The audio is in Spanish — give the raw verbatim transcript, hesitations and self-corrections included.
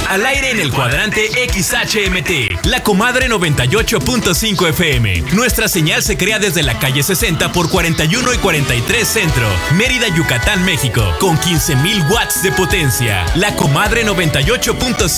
Al aire en el cuadrante X H M T, La Comadre noventa y ocho punto cinco F M. Nuestra señal se crea desde la calle sesenta por cuarenta y uno y cuarenta y tres Centro, Mérida, Yucatán, México, con quince mil watts de potencia. La Comadre noventa y ocho punto cinco